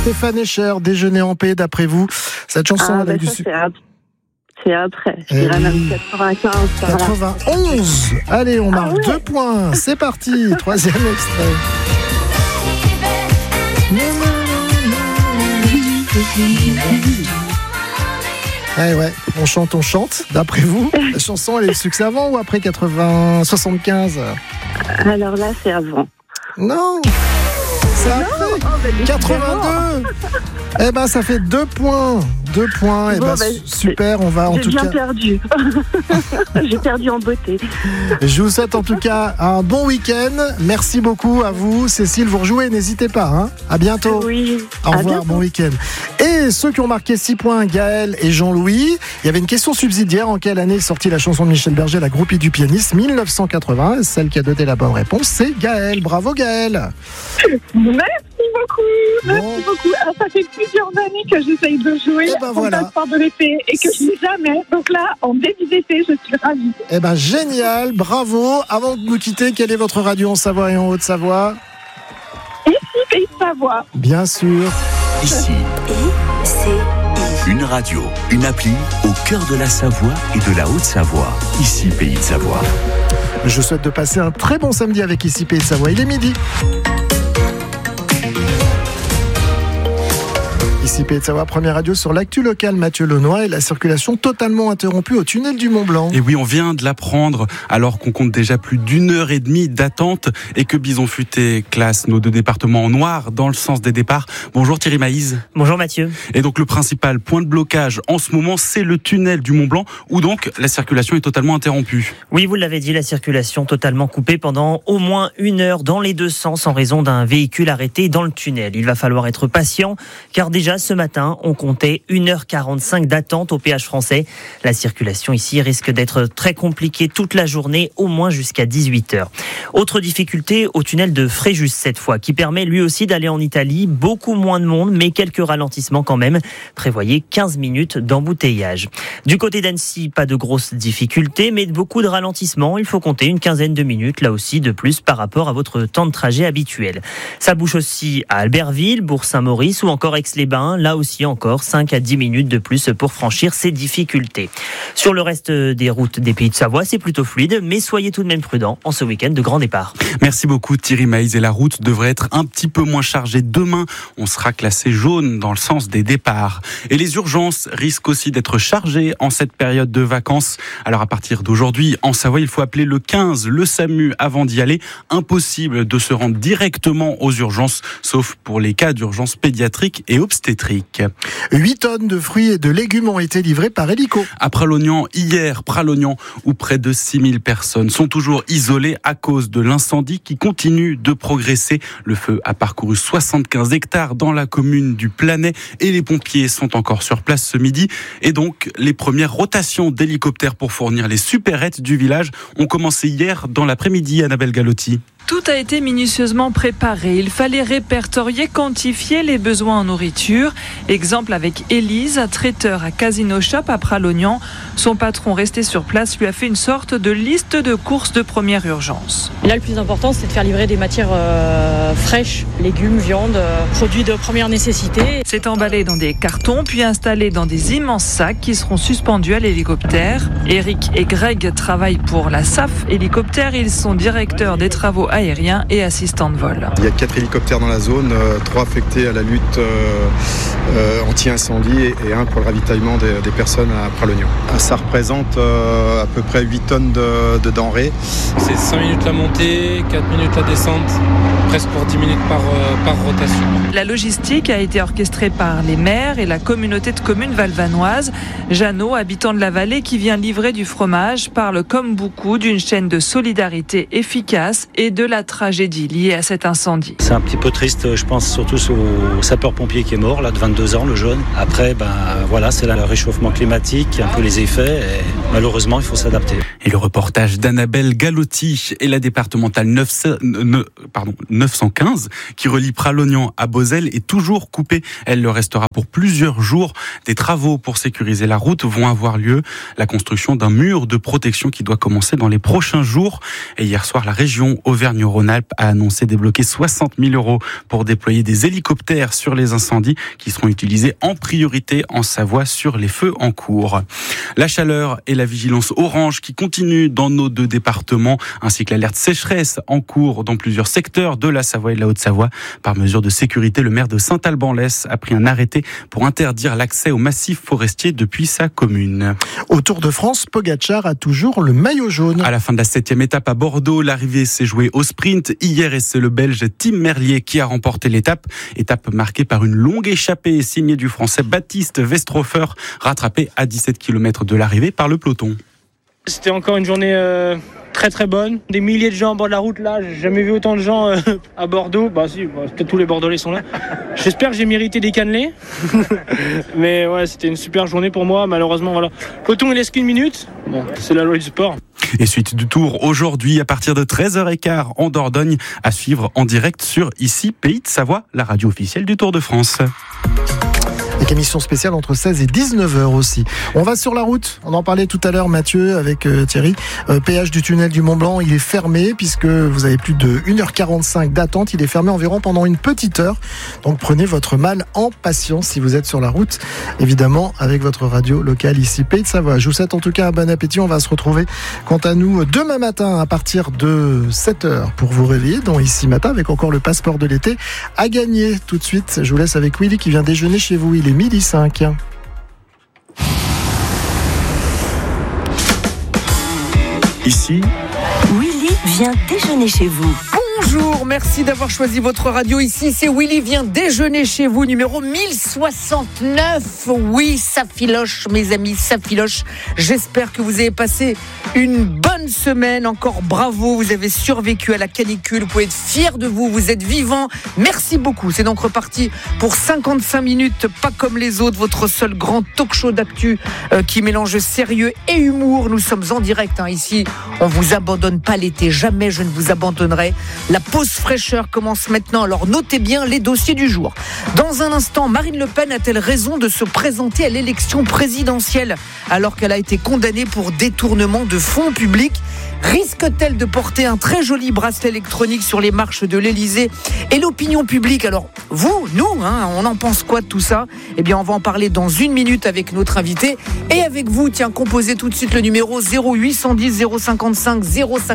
Stéphane Escher, Déjeuner en paix, d'après vous. Cette chanson avec du succès. C'est après. Je dirais même 95. 91. Allez, on marque 2 points. C'est parti. 3e extrait. Ouais, on chante. D'après vous, la chanson, elle est le succès avant ou après 75? Alors là, c'est avant. Non, c'est après. 82. Eh ben, ça fait 2 points. 2 points. Bon, super. On va en tout cas. J'ai bien perdu. J'ai perdu en beauté. Je vous souhaite en tout cas un bon week-end. Merci beaucoup à vous, Cécile. Vous rejouez, n'hésitez pas. Hein. À bientôt. Oui. Au revoir. Bon week-end. Et ceux qui ont marqué 6 points, Gaël et Jean-Louis. Il y avait une question subsidiaire. En quelle année est sortie la chanson de Michel Berger, La groupie du pianiste? 1980. Celle qui a donné la bonne réponse, c'est Gaël. Bravo, Gaël. Merci beaucoup. Alors, ça fait plusieurs années que j'essaye de jouer au passeport de l'été et que je n'ai jamais. Donc là, en début d'été, je suis ravie. Eh ben, génial. Bravo. Avant de nous quitter, quelle est votre radio en Savoie et en Haute-Savoie? Ici, Pays de Savoie. Bien sûr. Ici. Une radio, une appli au cœur de la Savoie et de la Haute-Savoie. Ici, Pays de Savoie. Je souhaite de passer un très bon samedi avec Ici, Pays de Savoie. Il est midi. Ici Pays de Savoie, première radio sur l'actu locale. Mathieu Lenoy et la circulation totalement interrompue au tunnel du Mont-Blanc. Et oui, on vient de l'apprendre alors qu'on compte déjà plus d'1h30 d'attente et que Bison Futé classe nos 2 départements en noir dans le sens des départs. Bonjour Thierry Maïz. Bonjour Mathieu. Et donc le principal point de blocage en ce moment, c'est le tunnel du Mont-Blanc où donc la circulation est totalement interrompue. Oui, vous l'avez dit, la circulation totalement coupée pendant au moins 1 heure dans les 2 sens en raison d'un véhicule arrêté dans le tunnel. Il va falloir être patient car déjà ce matin, on comptait 1h45 d'attente au péage français. La circulation ici risque d'être très compliquée toute la journée, au moins jusqu'à 18h. Autre difficulté au tunnel de Fréjus cette fois, qui permet lui aussi d'aller en Italie. Beaucoup moins de monde, mais quelques ralentissements quand même. Prévoyez 15 minutes d'embouteillage. Du côté d'Annecy, pas de grosses difficultés, mais beaucoup de ralentissements. Il faut compter une quinzaine de minutes, là aussi, de plus par rapport à votre temps de trajet habituel. Ça bouge aussi à Albertville, Bourg-Saint-Maurice ou encore Aix-les-Bains. Là aussi encore 5 à 10 minutes de plus pour franchir ces difficultés. Sur le reste des routes des Pays de Savoie, c'est plutôt fluide, mais soyez tout de même prudents en ce week-end de grand départ. Merci beaucoup Thierry Maïz. Et la route devrait être un petit peu moins chargée demain. On sera classé jaune dans le sens des départs. Et les urgences risquent aussi d'être chargées en cette période de vacances. Alors à partir d'aujourd'hui, en Savoie, il faut appeler le 15, le SAMU avant d'y aller. Impossible de se rendre directement aux urgences, sauf pour les cas d'urgence pédiatrique et obstétrique. 8 tonnes de fruits et de légumes ont été livrés par hélico. À Pralognan, hier, Pralognan, où près de 6000 personnes sont toujours isolées à cause de l'incendie qui continue de progresser. Le feu a parcouru 75 hectares dans la commune du Planay et les pompiers sont encore sur place ce midi. Et donc, les premières rotations d'hélicoptères pour fournir les supérettes du village ont commencé hier dans l'après-midi, Annabelle Galotti. Tout a été minutieusement préparé. Il fallait répertorier, quantifier les besoins en nourriture. Exemple avec Élise, traiteur à Casino Shop à Pralognan. Son patron resté sur place lui a fait une sorte de liste de courses de première urgence. Là, le plus important, c'est de faire livrer des matières fraîches, légumes, viande, produits de première nécessité. C'est emballé dans des cartons, puis installé dans des immenses sacs qui seront suspendus à l'hélicoptère. Eric et Greg travaillent pour la SAF Hélicoptère. Ils sont directeurs des travaux aériens et assistants de vol. Il y a 4 hélicoptères dans la zone, 3 affectés à la lutte anti-incendie et 1 pour le ravitaillement des personnes à Pralognan. Ça représente à peu près 8 tonnes de denrées. C'est 5 minutes la montée, 4 minutes la descente, presque pour 10 minutes par rotation. La logistique a été orchestrée par les maires et la communauté de communes valvanoise. Jeannot, habitant de la vallée qui vient livrer du fromage, parle comme beaucoup d'une chaîne de solidarité efficace et de la tragédie liée à cet incendie. C'est un petit peu triste, je pense surtout au sapeur-pompier qui est mort là de 22 22 ans, le jaune. Après, voilà, c'est le réchauffement climatique, un peu les effets. Et malheureusement, il faut s'adapter. Et le reportage d'Annabelle Galotti et la départementale 915 qui relie Pralognan à Beauzelle est toujours coupée. Elle le restera pour plusieurs jours. Des travaux pour sécuriser la route vont avoir lieu. La construction d'un mur de protection qui doit commencer dans les prochains jours. Et hier soir, la région Auvergne-Rhône-Alpes a annoncé débloquer 60 000 € pour déployer des hélicoptères sur les incendies qui seront utilisés en priorité en Savoie sur les feux en cours. La chaleur et la vigilance orange qui continuent dans nos 2 départements, ainsi que l'alerte sécheresse en cours dans plusieurs secteurs de la Savoie et de la Haute-Savoie. Par mesure de sécurité, le maire de Saint-Alban-l'Hesse a pris un arrêté pour interdire l'accès au massif forestier depuis sa commune. Au Tour de France, Pogacar a toujours le maillot jaune. À la fin de la 7e étape à Bordeaux, l'arrivée s'est jouée au sprint hier et c'est le Belge Tim Merlier qui a remporté l'étape. Étape marquée par une longue échappée signée du Français Baptiste Westrofer, rattrapé à 17 km de l'arrivée par le peloton. C'était encore une journée très très bonne. Des milliers de gens au bord de la route là, j'ai jamais vu autant de gens à Bordeaux. Peut-être tous les Bordelais sont là. J'espère que j'ai mérité des cannelés. Mais ouais, c'était une super journée pour moi. Malheureusement, voilà. Le peloton il laisse qu'une minute. Bon, c'est la loi du sport. Et suite du Tour aujourd'hui à partir de 13h15 en Dordogne à suivre en direct sur ici Pays de Savoie, la radio officielle du Tour de France. Avec émission spéciale entre 16 et 19h aussi. On va sur la route. On en parlait tout à l'heure, Mathieu, avec Thierry. Péage du tunnel du Mont-Blanc, il est fermé puisque vous avez plus de 1h45 d'attente. Il est fermé environ pendant une petite heure. Donc prenez votre mal en patience si vous êtes sur la route. Évidemment, avec votre radio locale ici, Pays de Savoie. Je vous souhaite en tout cas un bon appétit. On va se retrouver quant à nous demain matin à partir de 7h pour vous réveiller dans Ici Matin avec encore le passeport de l'été à gagner. Tout de suite, je vous laisse avec Willy qui vient déjeuner chez vous. Il est 12h05. Ici, Willy vient déjeuner chez vous. Bonjour, merci d'avoir choisi votre radio. Ici, c'est Willy vient déjeuner chez vous, numéro 1069. Oui, ça filoche, mes amis, ça filoche. J'espère que vous avez passé une bonne semaine. Encore bravo, vous avez survécu à la canicule. Vous pouvez être fiers de vous, vous êtes vivants. Merci beaucoup. C'est donc reparti pour 55 minutes, pas comme les autres, votre seul grand talk show d'actu qui mélange sérieux et humour. Nous sommes en direct ici. On vous abandonne pas l'été, jamais je ne vous abandonnerai. La pause fraîcheur commence maintenant, alors notez bien les dossiers du jour. Dans un instant, Marine Le Pen a-t-elle raison de se présenter à l'élection présidentielle alors qu'elle a été condamnée pour détournement de fonds publics ? Risque-t-elle de porter un très joli bracelet électronique sur les marches de l'Elysée ? Et l'opinion publique, alors vous, nous, on en pense quoi de tout ça ? Eh bien, on va en parler dans une minute avec notre invité. Et avec vous, composez tout de suite le numéro 0810 055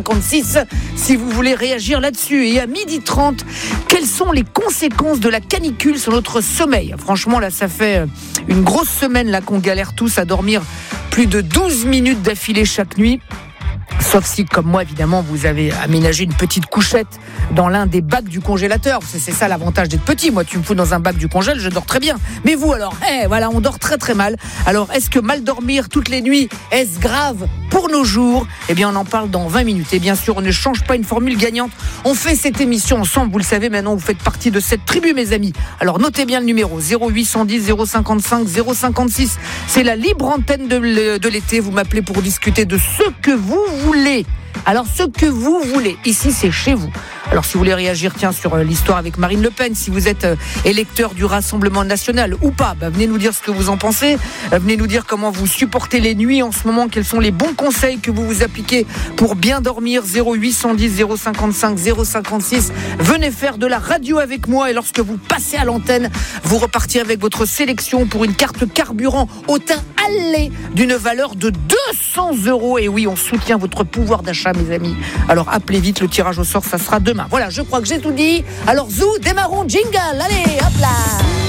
056 si vous voulez réagir là-dessus. Et à 12h30, quelles sont les conséquences de la canicule sur notre sommeil ? Franchement, là, ça fait une grosse semaine là qu'on galère tous à dormir plus de 12 minutes d'affilée chaque nuit. Sauf si, comme moi, évidemment, vous avez aménagé une petite couchette dans l'un des bacs du congélateur. C'est ça l'avantage d'être petit. Moi, tu me fous dans un bac du congèle, je dors très bien. Mais vous, alors, voilà, on dort très très mal. Alors, est-ce que mal dormir toutes les nuits, est-ce grave pour nos jours ? Eh bien, on en parle dans 20 minutes. Et bien sûr, on ne change pas une formule gagnante. On fait cette émission ensemble, vous le savez, maintenant, vous faites partie de cette tribu, mes amis. Alors, notez bien le numéro 0810 055 056. C'est la libre antenne de l'été. Vous m'appelez pour discuter de ce que vous voulez. Alors, ce que vous voulez, ici, c'est chez vous. Alors, si vous voulez réagir, sur l'histoire avec Marine Le Pen, si vous êtes électeur du Rassemblement National ou pas, venez nous dire ce que vous en pensez. Venez nous dire comment vous supportez les nuits en ce moment, quels sont les bons conseils que vous vous appliquez pour bien dormir. 0810 055 056. Venez faire de la radio avec moi et lorsque vous passez à l'antenne, vous repartirez avec votre sélection pour une carte carburant au teint allé d'une valeur de 200 €. Et oui, on soutient votre pouvoir d'achat, mes amis. Alors, appelez vite, le tirage au sort, ça sera demain. Voilà, je crois que j'ai tout dit. Alors, zou, démarrons, jingle. Allez, hop là.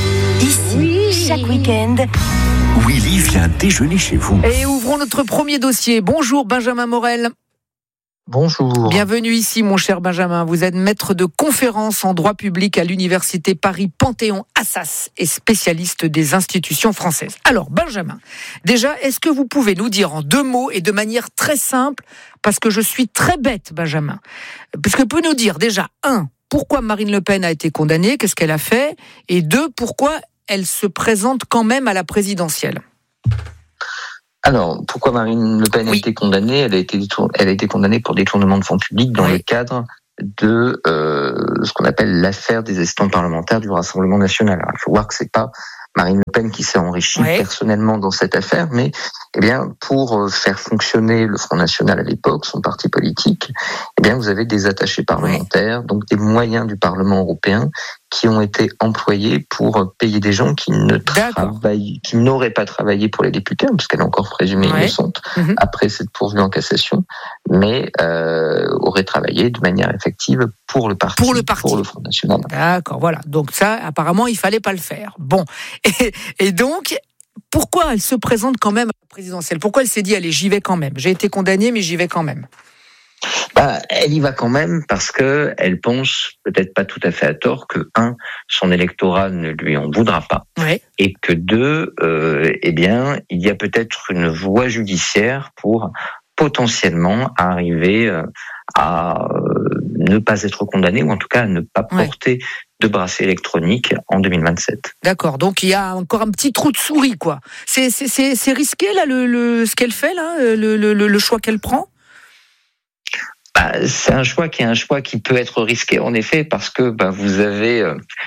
Ici, chaque week-end, Willy vient déjeuner chez vous. Et ouvrons notre premier dossier. Bonjour, Benjamin Morel. Bonjour. Bienvenue ici, mon cher Benjamin. Vous êtes maître de conférences en droit public à l'université Paris-Panthéon-Assas et spécialiste des institutions françaises. Alors, Benjamin, déjà, est-ce que vous pouvez nous dire en 2 mots et de manière très simple, parce que je suis très bête, Benjamin, parce que vous pouvez nous dire déjà, 1, pourquoi Marine Le Pen a été condamnée, qu'est-ce qu'elle a fait, et 2, pourquoi elle se présente quand même à la présidentielle? Alors, pourquoi Marine Le Pen a été condamnée? Elle a été condamnée pour détournement de fonds publics dans le cadre de ce qu'on appelle l'affaire des estampes parlementaires du Rassemblement national. Alors, il faut voir que c'est pas Marine Le Pen qui s'est enrichie personnellement dans cette affaire, mais pour faire fonctionner le Front National à l'époque, son parti politique, vous avez des attachés parlementaires, donc des moyens du Parlement européen qui ont été employés pour payer des gens qui n'auraient pas travaillé pour les députés, parce qu'elle est encore présumée innocente après cette pourvue en cassation, mais auraient travaillé de manière effective pour le parti, pour le Front National. D'accord, voilà. Donc ça, apparemment, il fallait pas le faire. Bon, et donc, pourquoi elle se présente quand même à la présidentielle? Pourquoi elle s'est dit, allez, j'y vais quand même? J'ai été condamnée, mais j'y vais quand même. Elle y va quand même parce que elle pense, peut-être pas tout à fait à tort, que son électorat ne lui en voudra pas, et que il y a peut-être une voie judiciaire pour potentiellement arriver à ne pas être condamné, ou en tout cas à ne pas porter de bracelet électronique en 2027. D'accord, donc il y a encore un petit trou de souris, quoi. C'est risqué là, ce qu'elle fait là, le choix qu'elle prend. C'est un choix qui peut être risqué en effet, parce que vous avez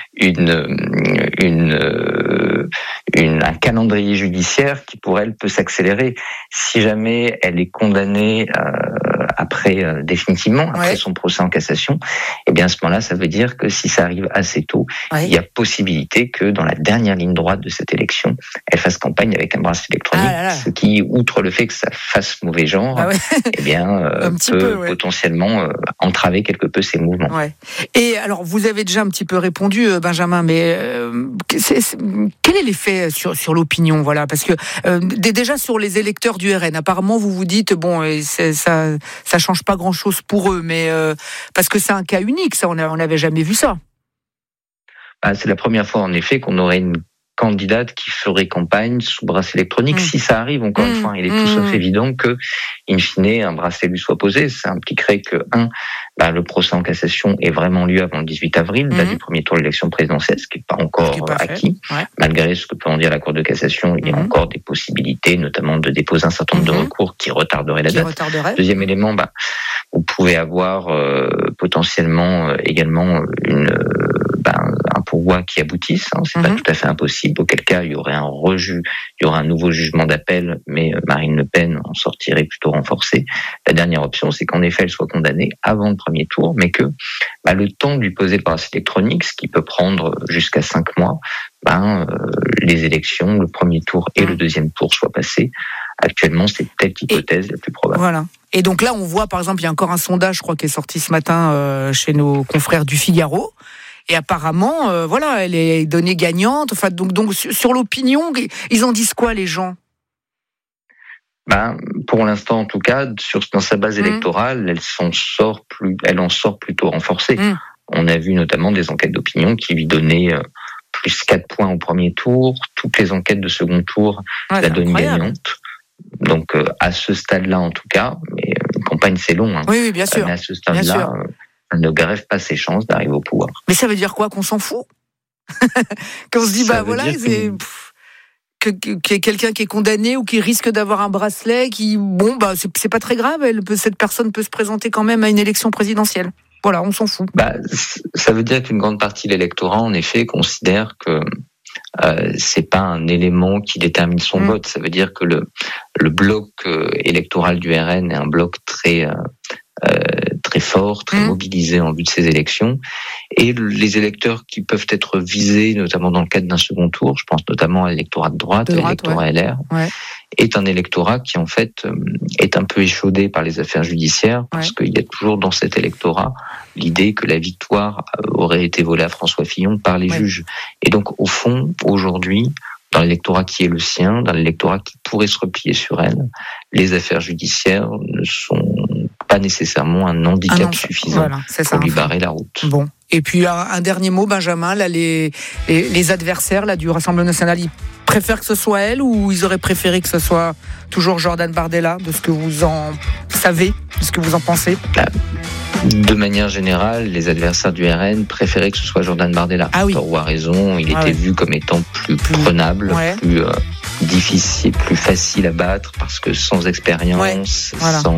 un calendrier judiciaire qui pour elle peut s'accélérer si jamais elle est condamnée définitivement après son procès en cassation. À ce moment-là, ça veut dire que si ça arrive assez tôt, il y a possibilité que dans la dernière ligne droite de cette élection, elle fasse campagne avec un bracelet électronique, ce qui, outre le fait que ça fasse mauvais genre, peut potentiellement entraver quelque peu ses mouvements. Et alors, vous avez déjà un petit peu répondu, Benjamin, mais quel est l'effet sur l'opinion, voilà, parce que déjà sur les électeurs du RN, apparemment vous vous dites ça change pas grand-chose pour eux, mais parce que c'est un cas unique, ça, on n'avait jamais vu ça. C'est la première fois en effet qu'on aurait une candidate qui ferait campagne sous bracelet électronique. Si ça arrive, encore une fois, il est tout sauf évident que, in fine, un bracelet lui soit posé. Ça impliquerait que, le procès en cassation ait vraiment lieu avant le 18 avril, date du premier tour de l'élection présidentielle, ce qui n'est pas encore acquis. Malgré ce que peut en dire la Cour de cassation, il y a encore des possibilités, notamment de déposer un certain nombre de recours qui retarderaient la date. Deuxième élément, vous pouvez avoir potentiellement également un pourvoi qui aboutisse, c'est pas tout à fait impossible, auquel cas il y aurait un nouveau jugement d'appel, mais Marine Le Pen en sortirait plutôt renforcée. La dernière option, c'est qu'en effet elle soit condamnée avant le premier tour, mais que le temps de lui poser le bracelet électronique, ce qui peut prendre jusqu'à 5 mois, les élections, le premier tour et le deuxième tour soient passés. Actuellement, c'est peut-être l'hypothèse la plus probable. Voilà. Et donc là, on voit, par exemple, il y a encore un sondage, je crois, qui est sorti ce matin chez nos confrères du Figaro. Et apparemment, elle est donnée gagnante. Enfin, donc sur l'opinion, ils en disent quoi, les gens? Pour l'instant, en tout cas, dans sa base électorale, elle en sort plutôt renforcée. On a vu notamment des enquêtes d'opinion qui lui donnaient plus 4 points au premier tour. Toutes les enquêtes de second tour la donnent gagnante. Donc, à ce stade-là, en tout cas, mais une campagne, c'est long. Oui, bien sûr. Mais à ce stade-là, elle ne grève pas ses chances d'arriver au pouvoir. Mais ça veut dire quoi? Qu'on s'en fout? Qu'on se dit, que quelqu'un qui est condamné ou qui risque d'avoir un bracelet, c'est pas très grave, cette personne peut se présenter quand même à une élection présidentielle. Voilà, on s'en fout. Ça veut dire qu'une grande partie de l'électorat, en effet, considère que c'est pas un élément qui détermine son vote. Ça veut dire que le bloc électoral du RN est un bloc très fort, très mobilisé en vue de ces élections. Et les électeurs qui peuvent être visés, notamment dans le cadre d'un second tour, je pense notamment à l'électorat de droite, à l'électorat LR, est un électorat qui en fait est un peu échaudé par les affaires judiciaires, parce qu'il y a toujours dans cet électorat l'idée que la victoire aurait été volée à François Fillon par les juges. Et donc au fond, aujourd'hui, dans l'électorat qui est le sien, dans l'électorat qui pourrait se replier sur elle, les affaires judiciaires ne sont pas nécessairement un handicap suffisant pour lui barrer la route. Bon. Et puis un dernier mot, Benjamin, là, les adversaires là, du Rassemblement national, ils préfèrent que ce soit elle ou ils auraient préféré que ce soit toujours Jordan Bardella, de ce que vous en savez, de ce que vous en pensez? De manière générale, les adversaires du RN préféraient que ce soit Jordan Bardella. Tort ou à raison, il était vu comme étant plus prenable, plus difficile, plus facile à battre, parce que sans expérience,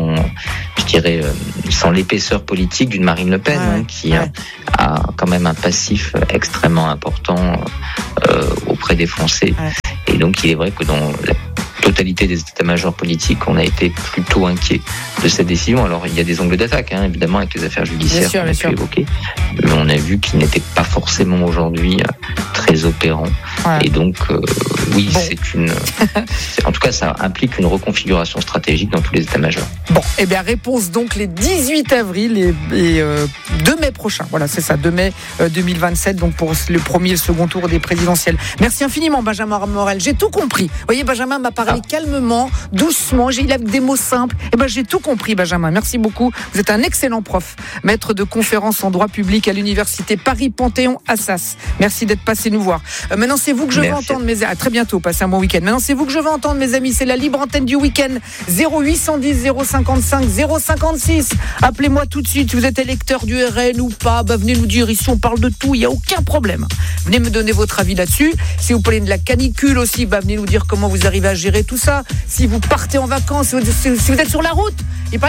sans l'épaisseur politique d'une Marine Le Pen, qui a quand même un passif extrêmement important auprès des Français. Et donc, il est vrai que dans la totalité des états-majors politiques, on a été plutôt inquiets de cette décision. Alors, il y a des angles d'attaque, évidemment, avec les affaires judiciaires qu'on a pu évoquer, mais on a vu qu'ils n'étaient pas forcément aujourd'hui très opérants. Et donc, en tout cas, ça implique une reconfiguration stratégique dans tous les états-majors. Bon, réponse donc les 18 avril et 2 mai prochain. Voilà, c'est ça, 2 mai 2027, donc pour le premier et le second tour des présidentielles. Merci infiniment, Benjamin Morel. J'ai tout compris. Vous voyez, Benjamin m'a parlé calmement, doucement, il a des mots simples. J'ai tout compris, Benjamin. Merci beaucoup. Vous êtes un excellent prof, maître de conférences en droit public à l'université Paris-Panthéon-Assas. Merci d'être passé nous voir. Maintenant, c'est vous que je veux entendre, à très bientôt. Passez un bon week-end. Maintenant, c'est vous que je veux entendre, mes amis. C'est la libre antenne du week-end. 0810 055 056. Appelez-moi tout de suite. Si vous êtes électeur du RN ou pas, venez nous dire. Ici, on parle de tout. Il n'y a aucun problème. Venez me donner votre avis là-dessus. Si vous parlez de la canicule aussi, venez nous dire comment vous arrivez à gérer tout ça. Si vous partez en vacances, si vous êtes sur la route,